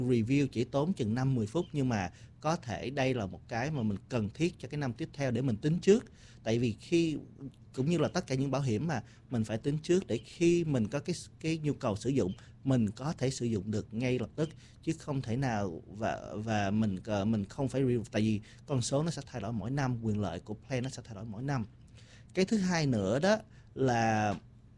review chỉ tốn chừng 5-10 phút, nhưng mà có thể đây là một cái mà mình cần thiết cho cái năm tiếp theo để mình tính trước. Tại vì khi cũng như là tất cả những bảo hiểm mà mình phải tính trước để khi mình có cái nhu cầu sử dụng, mình có thể sử dụng được ngay lập tức, chứ không thể nào và mình không phải review, tại vì con số nó sẽ thay đổi mỗi năm, quyền lợi của plan nó sẽ thay đổi mỗi năm. Cái thứ hai nữa đó là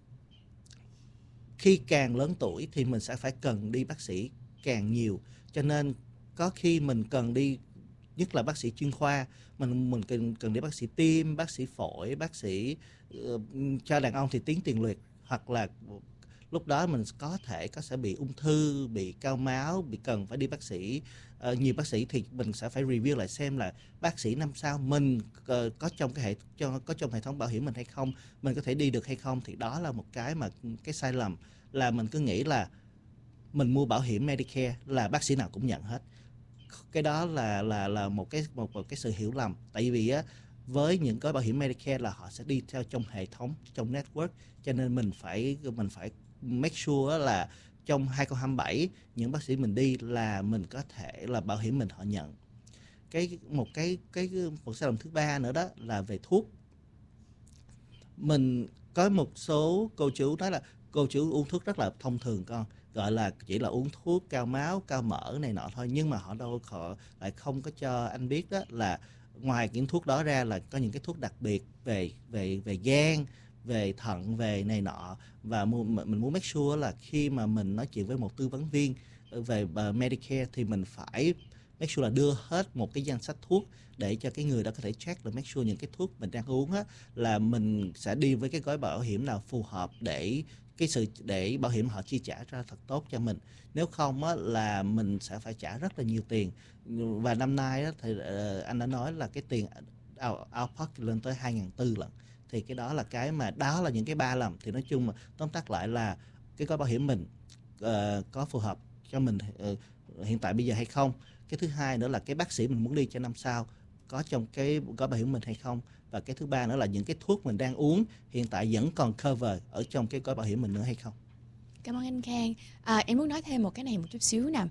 khi càng lớn tuổi thì mình sẽ phải cần đi bác sĩ càng nhiều, cho nên có khi mình cần đi, nhất là bác sĩ chuyên khoa, mình cần đi bác sĩ tim, bác sĩ phổi, bác sĩ cho đàn ông thì tuyến tiền liệt, hoặc là lúc đó mình sẽ bị ung thư, bị cao máu, bị cần phải đi bác sĩ, nhiều bác sĩ, thì mình sẽ phải review lại xem là bác sĩ năm sau mình có trong hệ thống bảo hiểm mình hay không, mình có thể đi được hay không. Thì đó là một cái sai lầm, là mình cứ nghĩ là mình mua bảo hiểm Medicare là bác sĩ nào cũng nhận hết. Cái đó là một cái sự hiểu lầm. Tại vì á, với những cái bảo hiểm Medicare là họ sẽ đi theo trong hệ thống, trong network, cho nên mình phải make sure là trong 2027 những bác sĩ mình đi là mình có thể là bảo hiểm mình họ nhận. Một sai lầm thứ ba nữa đó là về thuốc. Mình có một số cô chú nói là cô chú uống thuốc rất là thông thường, con gọi là chỉ là uống thuốc cao máu, cao mỡ này nọ thôi, nhưng mà họ lại không có cho anh biết đó là ngoài những thuốc đó ra là có những cái thuốc đặc biệt về gan, về thận, về này nọ. Và mình muốn make sure là khi mà mình nói chuyện với một tư vấn viên về Medicare thì mình phải make sure là đưa hết một cái danh sách thuốc để cho cái người đó có thể check, là make sure những cái thuốc mình đang uống á, là mình sẽ đi với cái gói bảo hiểm nào phù hợp để bảo hiểm họ chi trả ra thật tốt cho mình. Nếu không á, là mình sẽ phải trả rất là nhiều tiền. Và năm nay á, thì anh đã nói là cái tiền out pocket lên tới 2.400 lần. Thì cái đó là đó là những cái 3 lầm. Thì nói chung mà tóm tắt lại là cái gói bảo hiểm mình có phù hợp cho mình hiện tại bây giờ hay không. Cái thứ hai nữa là cái bác sĩ mình muốn đi cho năm sau có trong cái gói bảo hiểm mình hay không. Và cái thứ ba nữa là những cái thuốc mình đang uống hiện tại vẫn còn cover ở trong cái gói bảo hiểm mình nữa hay không. Cảm ơn anh Khang. Em muốn nói thêm một cái này một chút xíu nè.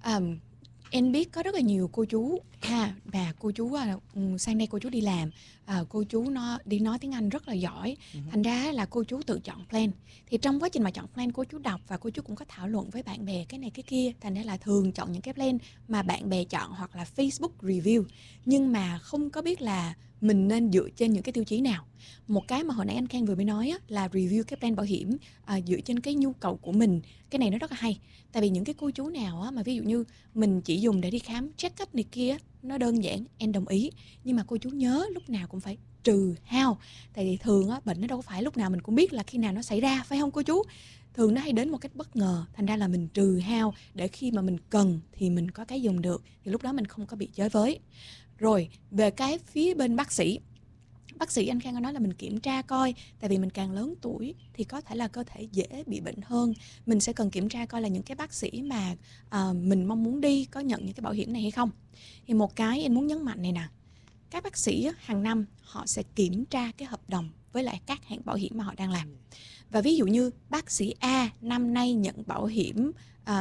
Em biết có rất là nhiều cô chú và cô chú sang đây cô chú đi làm, cô chú đi nói tiếng Anh rất là giỏi, thành ra là cô chú tự chọn plan. Thì trong quá trình mà chọn plan, cô chú đọc và cô chú cũng có thảo luận với bạn bè cái này cái kia, thành ra là thường chọn những cái plan mà bạn bè chọn hoặc là Facebook review, nhưng mà không có biết là mình nên dựa trên những cái tiêu chí nào. Một cái mà hồi nãy anh Khang vừa mới nói á, là review cái plan bảo hiểm dựa trên cái nhu cầu của mình. Cái này nó rất là hay. Tại vì những cái cô chú nào á, mà ví dụ như mình chỉ dùng để đi khám check up này kia, nó đơn giản, em đồng ý. Nhưng mà cô chú nhớ lúc nào cũng phải trừ hao. Tại vì thường á, bệnh nó đâu có phải lúc nào mình cũng biết là khi nào nó xảy ra, phải không cô chú? Thường nó hay đến một cách bất ngờ, thành ra là mình trừ hao để khi mà mình cần thì mình có cái dùng được, thì lúc đó mình không có bị chới với. Rồi về cái phía bên bác sĩ anh Khang có nói là mình kiểm tra coi, tại vì mình càng lớn tuổi thì có thể là cơ thể dễ bị bệnh hơn, mình sẽ cần kiểm tra coi là những cái bác sĩ mà mình mong muốn đi có nhận những cái bảo hiểm này hay không. Thì một cái em muốn nhấn mạnh này nè, các bác sĩ hàng năm họ sẽ kiểm tra cái hợp đồng với lại các hãng bảo hiểm mà họ đang làm. Và ví dụ như bác sĩ A năm nay nhận bảo hiểm,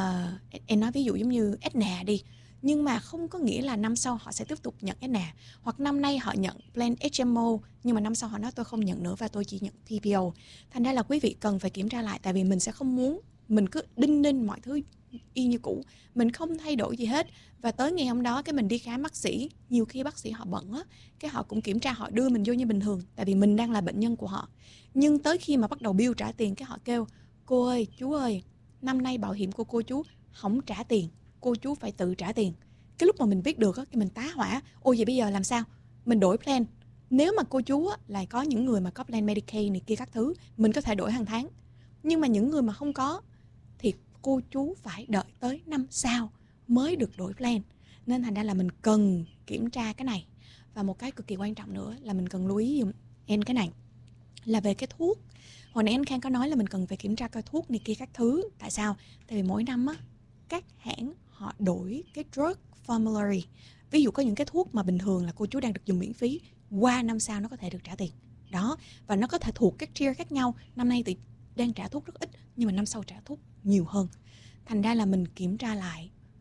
em nói ví dụ giống như Aetna đi, nhưng mà không có nghĩa là năm sau họ sẽ tiếp tục nhận Aetna. Hoặc năm nay họ nhận plan HMO, nhưng mà năm sau họ nói tôi không nhận nữa và tôi chỉ nhận PPO. Thành ra là quý vị cần phải kiểm tra lại, tại vì mình sẽ không muốn mình cứ đinh ninh mọi thứ y như cũ, mình không thay đổi gì hết. Và tới ngày hôm đó cái mình đi khám bác sĩ, nhiều khi bác sĩ họ bận á, cái họ cũng kiểm tra, họ đưa mình vô như bình thường, tại vì mình đang là bệnh nhân của họ. Nhưng tới khi mà bắt đầu bill trả tiền, cái họ kêu cô ơi, chú ơi, năm nay bảo hiểm của cô chú không trả tiền, cô chú phải tự trả tiền. Cái lúc mà mình biết được á, cái mình tá hỏa. Ôi vậy bây giờ làm sao? Mình đổi plan. Nếu mà cô chú á, lại có những người mà có plan Medicaid này kia các thứ, mình có thể đổi hàng tháng. Nhưng mà những người mà không có thì cô chú phải đợi tới năm sau mới được đổi plan. Nên thành ra là mình cần kiểm tra cái này. Và một cái cực kỳ quan trọng nữa là mình cần lưu ý dùm em cái này, là về cái thuốc. Hồi nãy anh Khang có nói là mình cần phải kiểm tra coi thuốc này kia các thứ. Tại sao? Tại vì mỗi năm á, các hãng họ đổi cái drug formulary. Ví dụ có những cái thuốc mà bình thường là cô chú đang được dùng miễn phí, qua năm sau nó có thể được trả tiền. Đó, và nó có thể thuộc các tier khác nhau. Năm nay thì đang trả thuốc rất ít, nhưng mà năm sau trả thuốc nhiều hơn. Thành ra là mình kiểm tra lại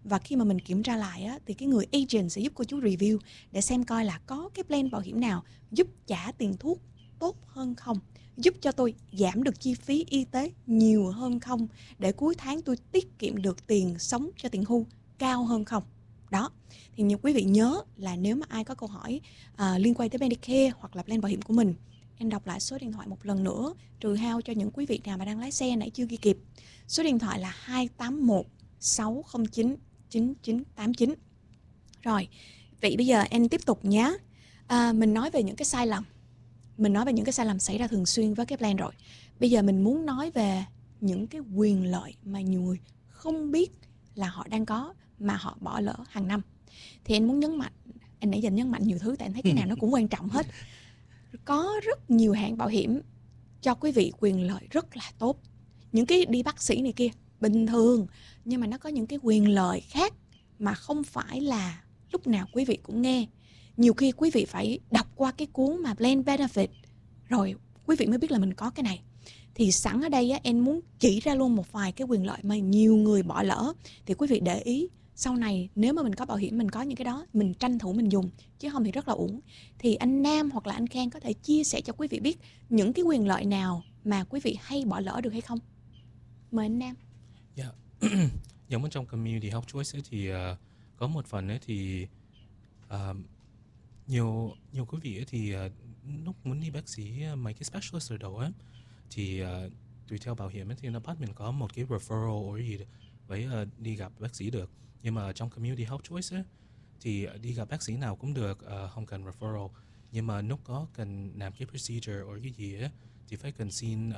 Và khi mà mình kiểm tra lại á, thì cái người agent sẽ giúp cô chú review để xem coi là có cái plan bảo hiểm nào giúp trả tiền thuốc tốt hơn không, giúp cho tôi giảm được chi phí y tế nhiều hơn không, để cuối tháng tôi tiết kiệm được tiền sống cho tiền hưu cao hơn không. Đó, thì như quý vị nhớ là nếu mà ai có câu hỏi liên quan tới Medicare hoặc là plan bảo hiểm của mình, em đọc lại số điện thoại một lần nữa, trừ hao cho những quý vị nào mà đang lái xe nãy chưa ghi kịp. Số điện thoại là 281 609 9989. Rồi, vậy bây giờ em tiếp tục nhé. Mình nói về những cái sai lầm. Mình nói về những cái sai lầm xảy ra thường xuyên với cái plan rồi. Bây giờ mình muốn nói về những cái quyền lợi mà nhiều người không biết là họ đang có mà họ bỏ lỡ hàng năm. Thì em muốn nhấn mạnh, anh nãy giờ nhấn mạnh nhiều thứ tại em thấy cái nào nó cũng quan trọng hết. Có rất nhiều hãng bảo hiểm cho quý vị quyền lợi rất là tốt. Những cái đi bác sĩ này kia bình thường, nhưng mà nó có những cái quyền lợi khác mà không phải là lúc nào quý vị cũng nghe. Nhiều khi quý vị phải đọc qua cái cuốn mà Plan Benefit rồi quý vị mới biết là mình có cái này. Thì sẵn ở đây á, em muốn chỉ ra luôn một vài cái quyền lợi mà nhiều người bỏ lỡ. Thì quý vị để ý, sau này nếu mà mình có bảo hiểm, mình có những cái đó, mình tranh thủ mình dùng, chứ không thì rất là uổng. Thì anh Nam hoặc là anh Khang có thể chia sẻ cho quý vị biết những cái quyền lợi nào mà quý vị hay bỏ lỡ được hay không? Mời anh Nam. Yeah. Giống ở trong Community Health Choice ấy, thì có một phần ấy thì nhiều quý vị ấy thì lúc muốn đi bác sĩ mấy cái specialist ở đầu ấy thì tùy theo bảo hiểm ấy thì nó bắt mình có một cái referral or gì với đi gặp bác sĩ được. Nhưng mà trong Community Health Choice ấy, thì đi gặp bác sĩ nào cũng được, không cần referral. Nhưng mà lúc có cần làm cái procedure or cái gì ấy thì phải cần xin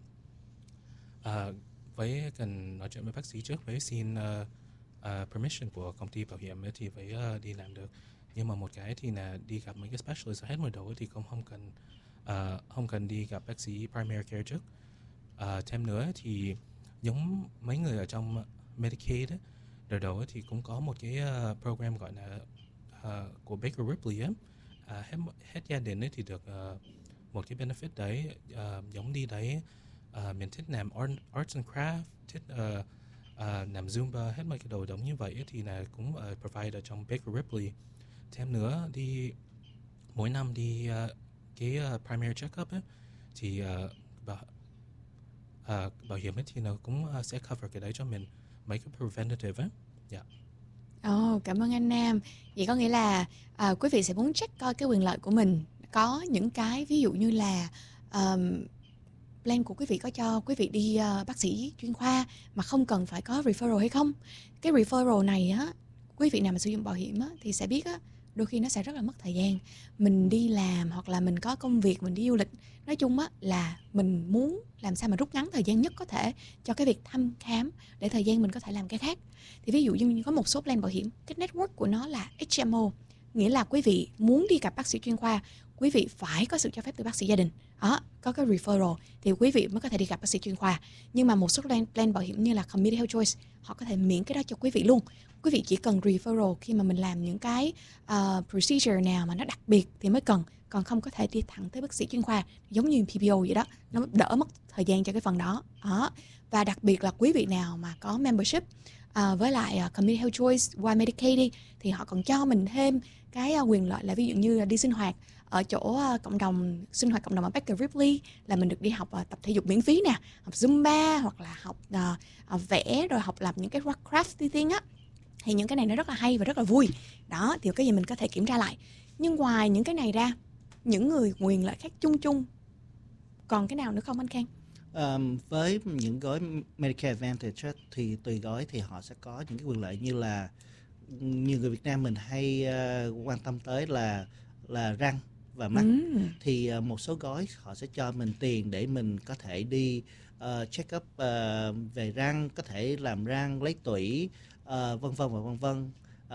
với cần nói chuyện với bác sĩ trước, với xin permission của công ty bảo hiểm ấy thì phải đi làm được. Nhưng mà một cái thì là đi gặp mấy cái specialist hết một đầu ấy thì cũng không cần đi gặp bác sĩ primary care trước. Thêm nữa thì giống mấy người ở trong Medicaid ấy, đợt đầu ấy thì cũng có một cái program gọi là của Baker Ripley ấy. Hết gia đình ấy thì được một cái benefit đấy, giống đi đấy mình thích làm arts and craft, thích làm Zumba, hết mấy cái đồ giống như vậy ấy, thì là cũng provide ở trong Baker Ripley. Thêm nữa đi mỗi năm đi cái primary check-up ấy, thì bảo hiểm ấy thì nó cũng sẽ cover cái đấy cho mình, mấy cái preventative ấy. Yeah. Cảm ơn anh Nam. Vậy có nghĩa là quý vị sẽ muốn check coi cái quyền lợi của mình. Có những cái ví dụ như là plan của quý vị có cho quý vị đi bác sĩ chuyên khoa mà không cần phải có referral hay không. Cái referral này á, quý vị nào mà sử dụng bảo hiểm á, thì sẽ biết á, đôi khi nó sẽ rất là mất thời gian. Mình đi làm hoặc là mình có công việc, mình đi du lịch. Nói chung á, là mình muốn làm sao mà rút ngắn thời gian nhất có thể cho cái việc thăm khám để thời gian mình có thể làm cái khác. Thì ví dụ như có một số plan bảo hiểm, cái network của nó là HMO, nghĩa là quý vị muốn đi gặp bác sĩ chuyên khoa, quý vị phải có sự cho phép từ bác sĩ gia đình. Đó, có cái referral thì quý vị mới có thể đi gặp bác sĩ chuyên khoa. Nhưng mà một số plan bảo hiểm như là Community Health Choice, họ có thể miễn cái đó cho quý vị luôn. Quý vị chỉ cần referral khi mà mình làm những cái procedure nào mà nó đặc biệt thì mới cần, còn không có thể đi thẳng tới bác sĩ chuyên khoa, giống như PPO vậy đó, nó đỡ mất thời gian cho cái phần đó. Và đặc biệt là quý vị nào mà có membership với lại Community Health Choice qua Medicaid đi, thì họ còn cho mình thêm cái quyền lợi là ví dụ như là đi sinh hoạt ở chỗ sinh hoạt cộng đồng ở Baker Ripley, là mình được đi học tập thể dục miễn phí nè, học Zumba hoặc là học vẽ, rồi học làm những cái craft thing á. Thì những cái này nó rất là hay và rất là vui. Đó, thì cái gì mình có thể kiểm tra lại. Nhưng ngoài những cái này ra, những người quyền lợi khác chung còn cái nào nữa không anh Khang? Với những gói Medicare Advantage thì tùy gói thì họ sẽ có những cái quyền lợi như là nhiều người Việt Nam mình hay quan tâm tới là răng và mắt. Thì một số gói họ sẽ cho mình tiền để mình có thể đi check up về răng, có thể làm răng, lấy tủy, vân vân và vân vân.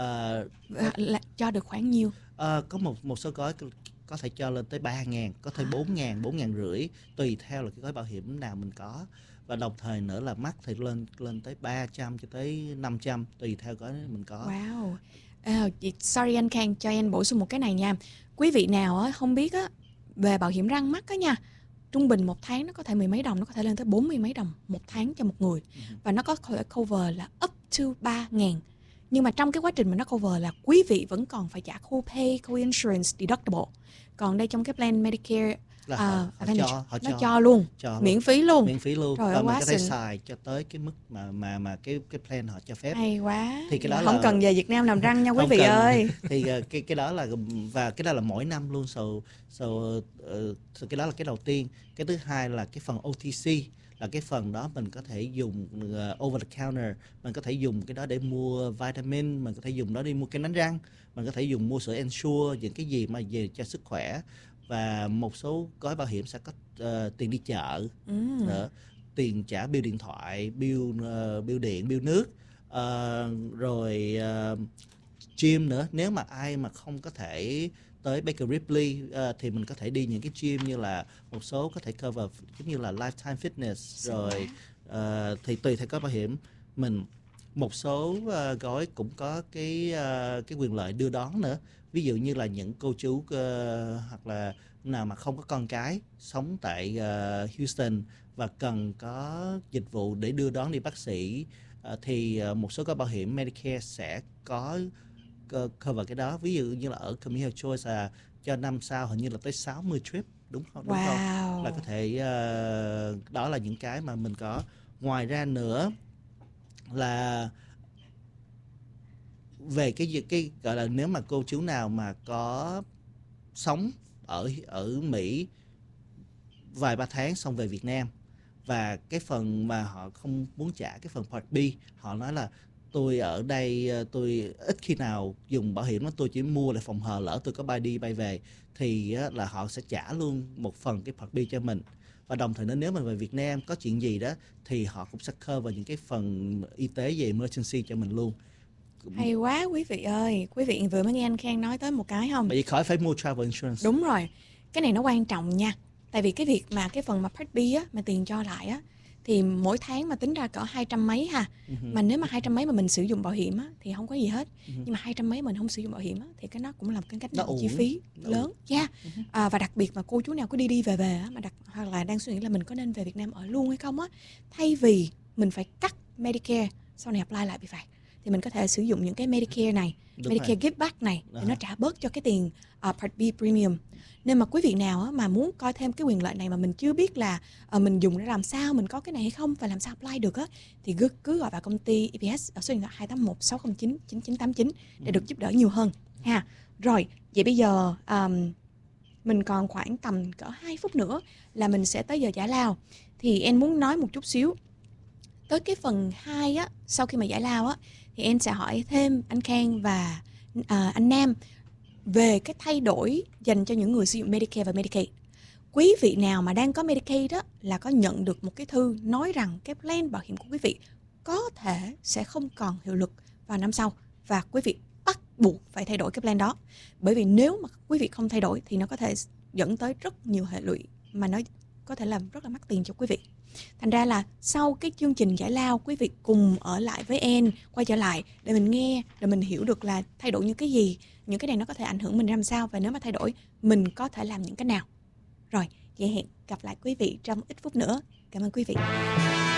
Cho được khoảng nhiêu? Có một số gói có thể cho lên tới 3.000, có thể 4.000, 4.500, tùy theo là cái gói bảo hiểm nào mình có. Và đồng thời nữa là mắt thì lên tới 300 cho tới 500, tùy theo gói mình có. Wow. Sorry anh Khang, cho em bổ sung một cái này nha. Quý vị nào không biết về bảo hiểm răng mắt nha, trung bình một tháng nó có thể 10 mấy đồng, nó có thể lên tới 40 mấy đồng một tháng cho một người. Và nó có thể cover là up to 3.000. Nhưng mà trong cái quá trình mà nó cover là quý vị vẫn còn phải trả copay, co-insurance, deductible. Còn đây trong cái plan Medicare là họ nó cho luôn, miễn phí luôn. Trời ơi, và mình có thể xài cho tới cái mức mà cái plan họ cho phép. Hay quá. Thì cái đó không là cần về Việt Nam làm răng nha quý vị ơi. Thì cái đó là, và cái đó là mỗi năm luôn. Cái đó là cái đầu tiên. Cái thứ hai là cái phần OTC, là cái phần đó mình có thể dùng over the counter, mình có thể dùng cái đó để mua vitamin, mình có thể dùng đó đi mua kem đánh răng, mình có thể dùng mua sữa Ensure, những cái gì mà về cho sức khỏe. Và một số gói bảo hiểm sẽ có tiền đi chợ nữa, tiền trả bill điện thoại, bill điện, bill nước, rồi gym nữa. Nếu mà ai mà không có thể tới Baker Ripley thì mình có thể đi những cái gym như là một số có thể cover giống như là Lifetime Fitness rồi thì tùy theo gói bảo hiểm mình. Một số gói cũng có cái quyền lợi đưa đón nữa. Ví dụ như là những cô chú hoặc là nào mà không có con cái sống tại Houston và cần có dịch vụ để đưa đón đi bác sĩ thì một số gói bảo hiểm Medicare sẽ có cover cái đó. Ví dụ như là ở Community Choice là cho năm sau hình như là tới 60 trip, đúng không? Đúng không? Là có thể đó là những cái mà mình có. Ngoài ra nữa là về cái gọi là nếu mà cô chú nào mà có sống ở Mỹ vài ba tháng xong về Việt Nam và cái phần mà họ không muốn trả cái phần Part B, họ nói là tôi ở đây tôi ít khi nào dùng bảo hiểm đó, tôi chỉ mua lại phòng hờ lỡ tôi có bay đi bay về, thì là họ sẽ trả luôn một phần cái Part B cho mình. Và đồng thời nếu mình về Việt Nam có chuyện gì đó thì họ cũng sẽ cover những cái phần y tế về emergency cho mình luôn. Hay quá quý vị ơi. Quý vị vừa mới nghe anh Khang nói tới một cái không? Bởi vì khỏi phải mua travel insurance. Đúng rồi. Cái này nó quan trọng nha. Tại vì cái việc mà cái phần mà Part B á, mà tiền cho lại á, thì mỗi tháng mà tính ra cỡ 200 mấy ha. Mà nếu mà 200 mấy mà mình sử dụng bảo hiểm á, thì không có gì hết. Nhưng mà 200 mấy mình không sử dụng bảo hiểm á, thì cái nó cũng là một cái cách chi phí lớn. Và đặc biệt mà cô chú nào cứ đi về á, mà hoặc là đang suy nghĩ là mình có nên về Việt Nam ở luôn hay không á, thay vì mình phải cắt Medicare sau này apply lại bị phạt, thì mình có thể sử dụng những cái Medicare này, Medicare Give Back này để nó trả bớt cho cái tiền Part B Premium. Nên mà quý vị nào mà muốn coi thêm cái quyền lợi này mà mình chưa biết là mình dùng để làm sao, mình có cái này hay không và làm sao apply được á, thì cứ gọi vào công ty EPS ở số điện thoại 281-609-9989 để được giúp đỡ nhiều hơn ha. Rồi, vậy bây giờ mình còn khoảng tầm cỡ 2 phút nữa là mình sẽ tới giờ giải lao. Thì em muốn nói một chút xíu tới cái phần 2 á, sau khi mà giải lao á, thì em sẽ hỏi thêm anh Khang và anh Nam về cái thay đổi dành cho những người sử dụng Medicare và Medicaid. Quý vị nào mà đang có Medicaid đó là có nhận được một cái thư nói rằng cái plan bảo hiểm của quý vị có thể sẽ không còn hiệu lực vào năm sau, và quý vị bắt buộc phải thay đổi cái plan đó. Bởi vì nếu mà quý vị không thay đổi thì nó có thể dẫn tới rất nhiều hệ lụy mà nó có thể làm rất là mắc tiền cho quý vị. Thành ra là sau cái chương trình giải lao, quý vị cùng ở lại với em, quay trở lại để mình nghe, để mình hiểu được là thay đổi những cái gì, những cái này nó có thể ảnh hưởng mình làm sao, và nếu mà thay đổi mình có thể làm những cái nào. Rồi, vậy hẹn gặp lại quý vị trong ít phút nữa. Cảm ơn quý vị.